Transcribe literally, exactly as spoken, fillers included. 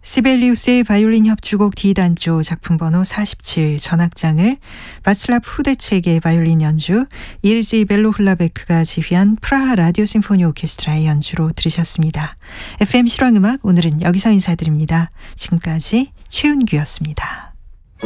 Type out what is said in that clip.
시벨리우스의 바이올린 협주곡 D단조 작품 번호 사십칠 전악장을 바슬라프 후데체의 바이올린 연주, 이르지 벨로훌라베크가 지휘한 프라하 라디오 심포니 오케스트라의 연주로 들으셨습니다. 에프엠 실황음악 오늘은 여기서 인사드립니다. 지금까지 최윤규였습니다.